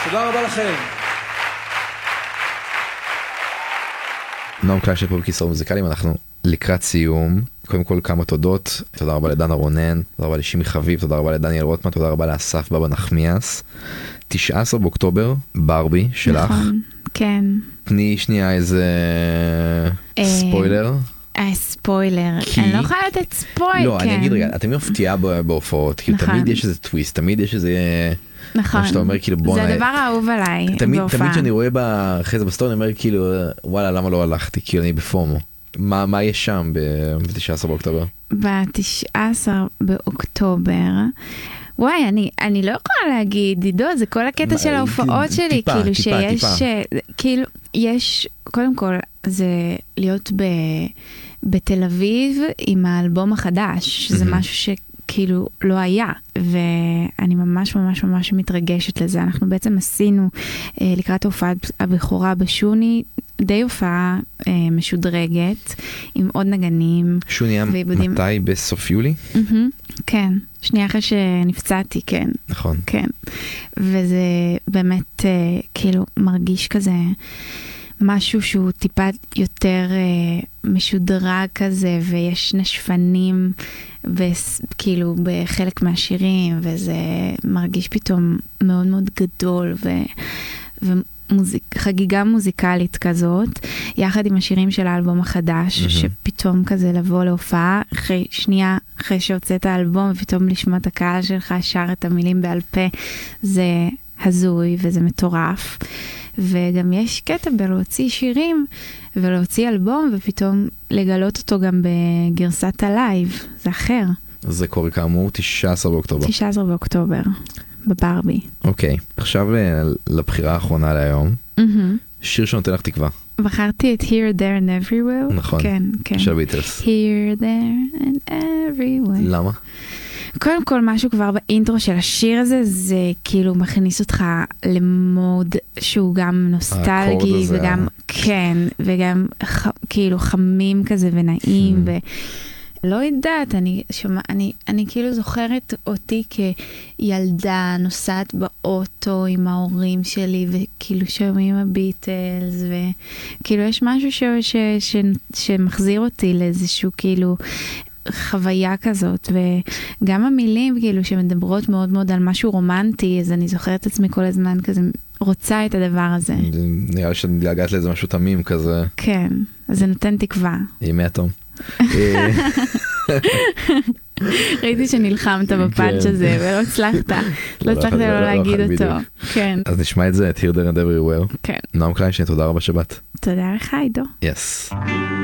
תודה רבה לכם. נועם קליין של פה בכיסאות מוזיקליים, אנחנו לקראת סיום. קודם כל כמה תודות, תודה רבה לדנה רונן, תודה רבה לשימי חביב, תודה רבה לדניאל רוטמן, תודה רבה לאסף בבא נחמיאס. 19 באוקטובר, ברבי שלך. נכון, כן. תני שנייה איזה ספוילר. ספוילר, אני לא יכולה לתת ספוילר. לא, אני אגיד רגע, אתם מפתיעה בהופעות, כאילו תמיד יש איזה טוויסט, תמיד יש איזה... נכון, שאתה אומר, כאילו, בוא, זה הדבר האהוב עליי תמיד בהופעה. שאני רואה אחרי זה בסטורי, אני אומר כאילו, וואלה, למה לא הלכתי? כאילו אני בפומו. מה יש שם ב-19 באוקטובר? ב-19 באוקטובר, וואי, אני לא יכולה להגיד, עידו, זה כל הקטע של ההופעות שלי, כאילו שיש, כאילו, יש, קודם כל, זה להיות בתל אביב עם האלבום החדש, זה משהו כאילו לא היה, ואני ממש ממש ממש מתרגשת לזה. אנחנו בעצם עשינו לקראת הופעת הבכורה בשוני, די הופעה משודרגת, עם עוד נגנים. שוני היה מתי? בסוף יולי? כן, שנייה אחרי שנפצעתי, כן. נכון. כן, וזה באמת כאילו מרגיש כזה משהו שהוא טיפה יותר משודרג כזה, ויש נשפנים כאילו בחלק מהשירים, וזה מרגיש פתאום מאוד מאוד גדול חגיגה מוזיקלית כזאת, יחד עם השירים של האלבום החדש, שפתאום כזה לבוא להופעה, שנייה אחרי שהוצאת האלבום, ופתאום לשמוע את הקהל שלך שר את המילים בעל פה, זה הזוי וזה מטורף. וגם יש קטע בלהוציא שירים ולהוציא אלבום, ופתאום לגלות אותו גם בגרסת הלייב, זה אחר. זה קורה כאמור 19 באוקטובר. 19 באוקטובר, בברבי. אוקיי, עכשיו לבחירה האחרונה להיום. שיר שנותן לך תקווה. בחרתי את Here, There and Everywhere. נכון, כן, כן. של ביטלס. Here, There and Everywhere. למה? קודם כל, משהו כבר באינטרו של השיר הזה, זה כאילו מכניס אותך למוד שהוא גם נוסטלגי, וגם, כן, וגם כאילו חמים כזה ונעים, לא יודעת, אני כאילו זוכרת אותי כילדה נוסעת באוטו עם ההורים שלי, וכאילו שומעים הביטלס, וכאילו יש משהו שמחזיר אותי לאיזשהו כאילו חוויה כזאת, וגם המילים כאילו שמדברות מאוד מאוד על משהו רומנטי, אז אני זוכרת עצמי כל הזמן כזה רוצה את הדבר הזה. נראה לי שאני הגעת לאיזה משהו תמים כזה. כן, אז זה נותן תקווה. ימי התום. ראיתי שנלחמת בפאנץ' הזה ולא הצלחת, לא הצלחת לא להגיד אותו. אז נשמע את זה, את Here, There and Everywhere. כן. נועם קליין, תודה רבה שבאת. תודה לך, עידו. יס.